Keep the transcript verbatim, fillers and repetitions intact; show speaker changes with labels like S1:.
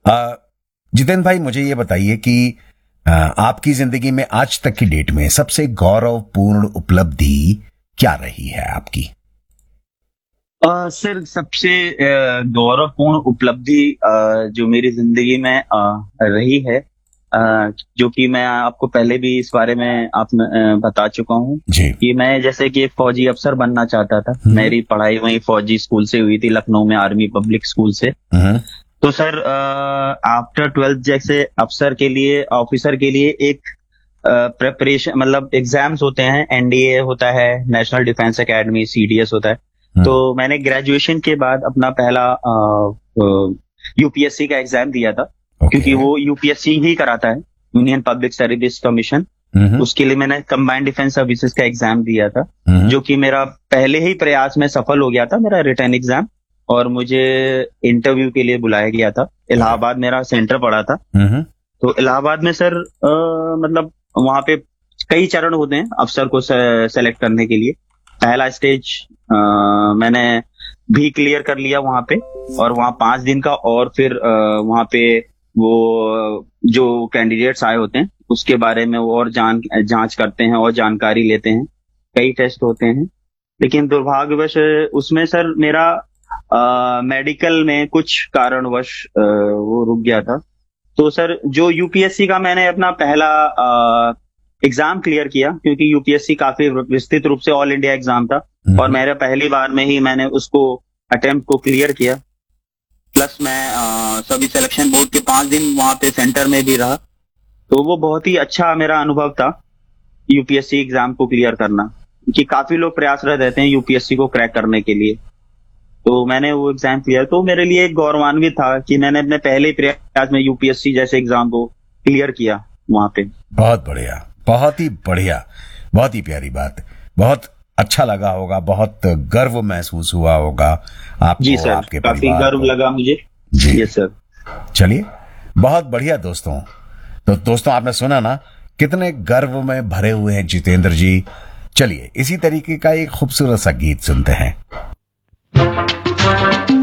S1: आ, जितेंद्र भाई, मुझे ये बताइए कि आ, आपकी जिंदगी में आज तक की डेट में सबसे गौरवपूर्ण उपलब्धि क्या रही है आपकी?
S2: अ, सर, सबसे अ, गौरवपूर्ण उपलब्धि अ, जो मेरी जिंदगी में अ, रही है, अ, जो कि मैं आपको पहले भी इस बारे में आप अ, बता चुका हूँ
S1: जी।
S2: कि मैं जैसे कि एक फौजी अफसर बनना चाहता था।
S1: हम्म।
S2: मेरी पढ़ाई वहीं फौजी स्कूल से हुई थी, लखनऊ में आर्मी पब्लिक स्कूल से।
S1: हम्म।
S2: तो सर, आफ्टर ट्वेल्थ जैसे अफसर के लिए, ऑफिसर के लिए एक प्रेपरेशन, मतलब एग्जाम्स होते हैं। एनडीए होता है, नेशनल डिफेंस एकेडमी, सीडीएस होता है।
S1: हम्म।
S2: तो मैंने ग्रेजुएशन के बाद अपना पहला यूपीएससी का एग्जाम दिया था,
S1: ओके।
S2: क्योंकि वो यूपीएससी ही कराता है, यूनियन पब्लिक सर्विस कमीशन।
S1: हम्म।
S2: उसके लिए मैंने कंबाइंड डिफेंस सर्विसेज का एग्जाम दिया था,
S1: हम्म।
S2: जो कि मेरा पहले ही प्रयास में सफल हो गया था, मेरा रिटर्न एग्जाम। और मुझे इंटरव्यू के लिए बुलाया गया था। इलाहाबाद मेरा सेंटर पड़ा था।
S1: हम्म।
S2: तो इलाहाबाद में सर, अ, मतलब वहां पे कई चरण होते हैं अफसर को सेलेक्ट करने के लिए। पहला स्टेज अ, मैंने भी क्लियर कर लिया वहां पे, और वहां पांच दिन का, और फिर अ, वहां पे वो जो कैंडिडेट्स आए होते हैं उसके बारे में वो और जान जांच करते हैं और जानकारी लेते हैं। कई टेस्ट होते हैं, लेकिन दुर्भाग्यवश उसमें सर मेरा मेडिकल में कुछ कारणवश अ, वो रुक गया था। तो सर, जो यूपीएससी का मैंने अपना पहला एग्जाम क्लियर किया, क्योंकि यूपीएससी काफी विस्तृत रूप से ऑल इंडिया एग्जाम था, और मेरे पहली बार में ही मैंने उसको अटेम्प्ट को क्लियर किया। प्लस मैं अ, सभी सिलेक्शन बोर्ड के पांच दिन वहां पे सेंटर में भी रहा। तो वो बहुत ही अच्छा मेरा अनुभव था, यूपीएससी एग्जाम को क्लियर करना, क्योंकि काफी लोग प्रयासरत रहते हैं यूपीएससी को क्रैक करने के लिए। तो मैंने वो एग्जाम क्लियर, तो मेरे लिए एक गौरवान्वित था कि मैंने अपने पहले प्रयास में यूपीएससी जैसे एग्जाम को क्लियर किया वहां पे।
S1: बहुत बढ़िया, बहुत ही बढ़िया, बहुत ही प्यारी बात। बहुत अच्छा लगा होगा, बहुत गर्व महसूस हुआ होगा आपको,
S2: जी सर,
S1: आपके
S2: काफी
S1: परिवार
S2: गर्व
S1: को।
S2: लगा मुझे।
S1: जी।
S2: Yes sir.
S1: चलिए, बहुत बढ़िया दोस्तों। तो दोस्तों, आपने सुना ना कितने गर्व में भरे हुए हैं जितेंद्र जी। चलिए, इसी तरीके का एक खूबसूरत सा गीत सुनते हैं।